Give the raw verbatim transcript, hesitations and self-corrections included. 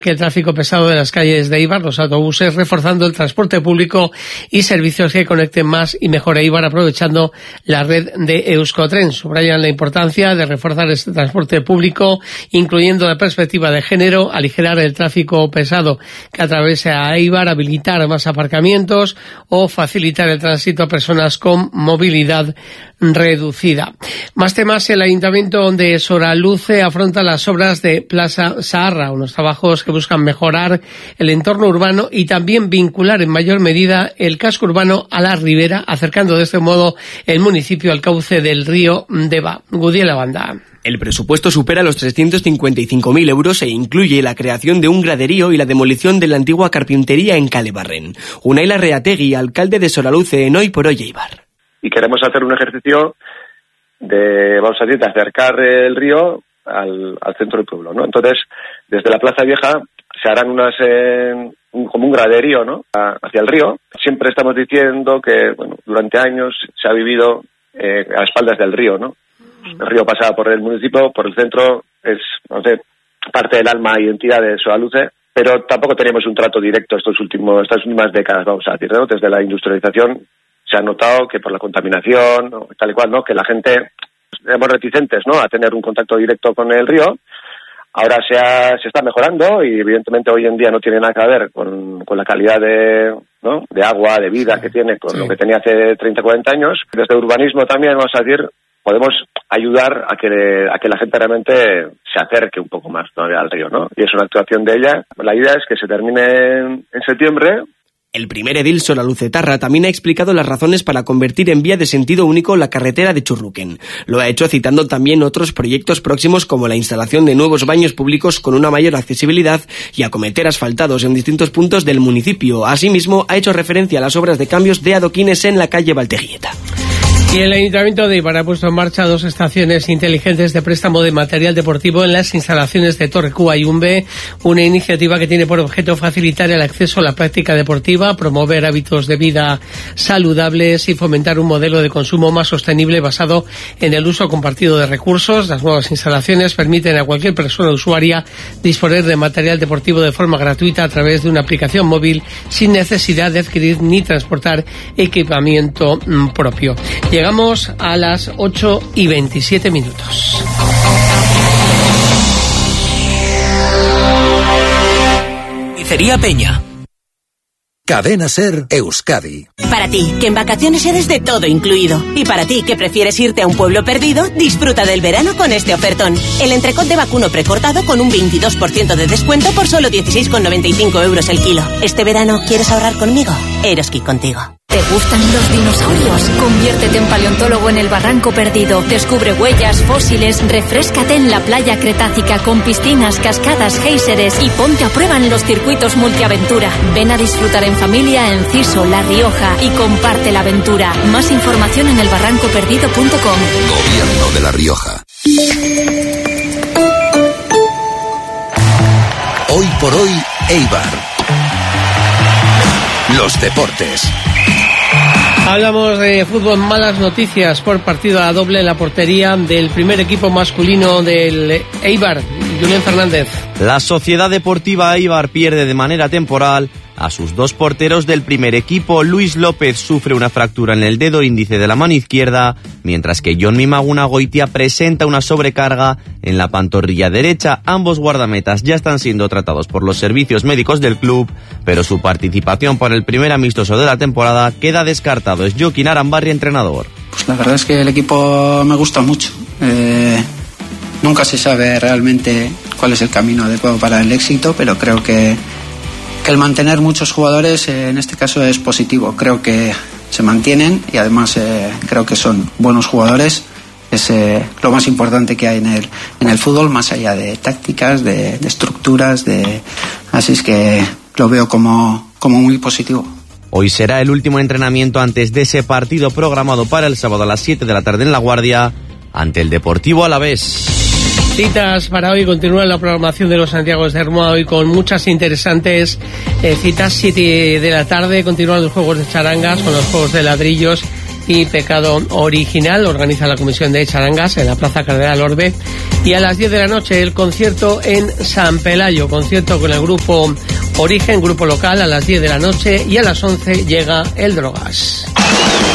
que el tráfico pesado de las calles de Eibar, los autobuses, reforzando el transporte público y servicios que conecten más y mejor a Eibar, aprovechando la red de Euskotren. Subrayan la importancia de reforzar este transporte público, incluyendo la perspectiva de género, aligerar el tráfico pesado que atraviesa a Eibar, habilitar más aparcamientos o facilitar el tránsito a personas con movilidad reducida. Más temas: el Ayuntamiento de Soraluce afronta las obras de Plaza Saharra, unos trabajos que buscan mejorar el entorno urbano y también vincular en mayor medida el casco urbano a la ribera, acercando de este modo el municipio al cauce del río Deva. Gudiela Banda. El presupuesto supera los trescientos cincuenta y cinco mil euros e incluye la creación de un graderío y la demolición de la antigua carpintería en Calebarren. Unai Larreategui, alcalde de Soraluce, en Hoy por Hoy Eibar. Y queremos hacer un ejercicio de, vamos a decir, de acercar el río al, al centro del pueblo, ¿no? Entonces, desde la Plaza Vieja se harán unas, eh, un, como un graderío, ¿no?, a, hacia el río. Siempre estamos diciendo que, bueno, durante años se ha vivido eh, a espaldas del río, ¿no? El río pasa por el municipio, por el centro, es, no sé, parte del alma y identidad de Soraluce, pero tampoco tenemos un trato directo estos últimos, estas últimas décadas, vamos a decir, ¿no? Desde la industrialización se ha notado que por la contaminación, ¿no?, tal y cual, ¿no?, que la gente, éramos reticentes, ¿no?, a tener un contacto directo con el río. Ahora se, ha, se está mejorando y evidentemente hoy en día no tiene nada que ver con, con la calidad de, ¿no?, de agua, de vida sí, que tiene con sí. lo que tenía hace treinta, cuarenta años. Desde urbanismo también, vamos a decir, podemos ayudar a que, a que la gente realmente se acerque un poco más, ¿no?, al río, ¿no? Y es una actuación de ella. La idea es que se termine en, en septiembre. El primer edil soralucetarra también ha explicado las razones para convertir en vía de sentido único la carretera de Churruquén. Lo ha hecho citando también otros proyectos próximos como la instalación de nuevos baños públicos con una mayor accesibilidad y acometer asfaltados en distintos puntos del municipio. Asimismo, ha hecho referencia a las obras de cambios de adoquines en la calle Valteguieta. Y el Ayuntamiento de Eibar ha puesto en marcha dos estaciones inteligentes de préstamo de material deportivo en las instalaciones de Torrecúa y Umbe, una iniciativa que tiene por objeto facilitar el acceso a la práctica deportiva, promover hábitos de vida saludables y fomentar un modelo de consumo más sostenible basado en el uso compartido de recursos. Las nuevas instalaciones permiten a cualquier persona usuaria disponer de material deportivo de forma gratuita a través de una aplicación móvil sin necesidad de adquirir ni transportar equipamiento propio. Llegamos a las ocho y veintisiete minutos. Pizzería Peña. Cadena Ser Euskadi. Para ti, que en vacaciones eres de todo incluido. Y para ti, que prefieres irte a un pueblo perdido, disfruta del verano con este ofertón. El entrecot de vacuno precortado con un veintidós por ciento de descuento por solo dieciséis con noventa y cinco euros el kilo. ¿Este verano quieres ahorrar conmigo? Eroski contigo. ¿Te gustan los dinosaurios? Conviértete en paleontólogo en el Barranco Perdido. Descubre huellas, fósiles, refréscate en la playa cretácica con piscinas, cascadas, géiseres y ponte a prueba en los circuitos multiaventura. Ven a disfrutar en familia en Ciso, La Rioja y comparte la aventura. Más información en el barranco perdido punto com. Gobierno de La Rioja. Hoy por hoy, Eibar. Los deportes. Hablamos de fútbol, malas noticias por partido a doble en la portería del primer equipo masculino del Eibar, Julen Fernández. La Sociedad Deportiva Eibar pierde de manera temporal a sus dos porteros del primer equipo. Luis López sufre una fractura en el dedo índice de la mano izquierda, mientras que Jonmi Maguna Goitia presenta una sobrecarga en la pantorrilla derecha. Ambos guardametas ya están siendo tratados por los servicios médicos del club, pero su participación para el primer amistoso de la temporada queda descartado. Es Joaquín Arambarri, entrenador. Pues la verdad es que el equipo me gusta mucho. Eh, nunca se sabe realmente cuál es el camino adecuado para el éxito, pero creo que que el mantener muchos jugadores eh, en este caso es positivo. Creo que se mantienen y además eh, creo que son buenos jugadores. Es eh, lo más importante que hay en el en el fútbol, más allá de tácticas, de, de estructuras, de así es que lo veo como, como muy positivo. Hoy será el último entrenamiento antes de ese partido programado para el sábado a las siete de la tarde en La Guardia ante el Deportivo Alavés. Citas para hoy, continúa la programación de los Santiagos de Hermoa hoy con muchas interesantes eh, citas. Siete de la tarde continúan los juegos de charangas con los juegos de ladrillos y Pecado Original. Organiza la Comisión de Charangas en la Plaza Cardenal Orbe. Y a las diez de la noche el concierto en San Pelayo, concierto con el grupo Origen, grupo local, a las diez de la noche, y a las once llega el Drogas.